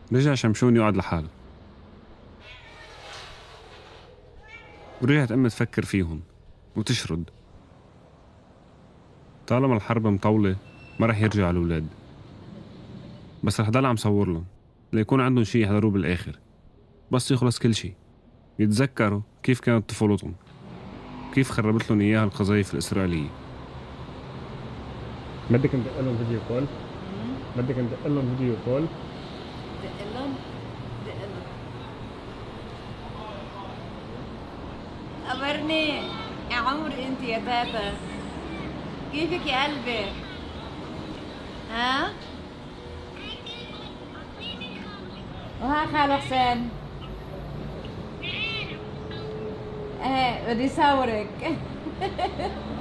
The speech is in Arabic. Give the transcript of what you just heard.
رجع شمشون يقعد لحاله، ورجعت أمي تفكر فيهم وتشرد. طالما الحرب مطولة ما رح يرجع الأولاد، بس رح ضل عم صور لهم ليكون عندهم شي يحضروه بالآخر. بس يخلص كل شي يتذكروا كيف كانت طفولتهم، كيف خربت لهم إياها القذايف الإسرائيلية. بدك ندق لهم فيديو كول؟ بدك ندق لهم فيديو كول؟ دق لهم. خبرني يا عمر انت يا تاتا، كيفك يا قلبي؟ ها؟ وها خالو حسين. ايه بدي صورك.